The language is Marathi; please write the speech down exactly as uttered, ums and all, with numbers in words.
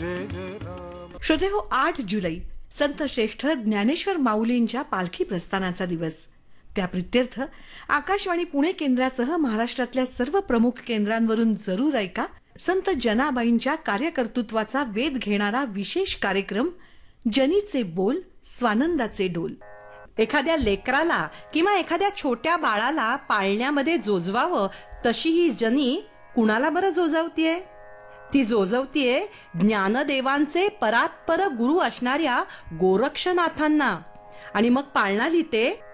जय जय राम. श्रोते हो, आठ जुलै संत श्रेष्ठ ज्ञानेश्वर माऊलींच्या पालखी प्रस्थानाचा दिवस. त्या प्रित्यर्थ आकाशवाणी पुणे केंद्रासह महाराष्ट्रातल्या सर्व प्रमुख केंद्रांवरून जरूर ऐका संत जनाबाईंच्या कार्यकर्तृत्वाचा वेध घेणारा विशेष कार्यक्रम जनीचे बोल स्वानंदाचे डोल. एखाद्या लेकराला किंवा एखाद्या छोट्या बाळाला पाळण्यामध्ये जोजवावं तशी ही जनी कुणाला बरं जोजवतीये? ती जोजवतीये ज्ञानदेवांचे परात्पर गुरु असणाऱ्या गोरक्षनाथांना. आणि मग पाळणा लिहिते